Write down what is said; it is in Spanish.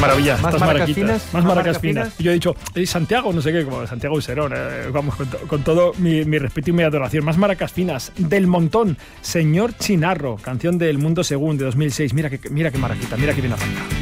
maravilla. Más estas maracas maraquitas. finas. Más maracas finas. Y yo he dicho, Santiago, no sé qué, como Santiago Userón, vamos, con todo mi respeto y mi adoración. Más maracas finas. Del Montón, Señor Chinarro, canción del Mundo Según de 2006. Mira qué maraquita, mira qué bien arranca.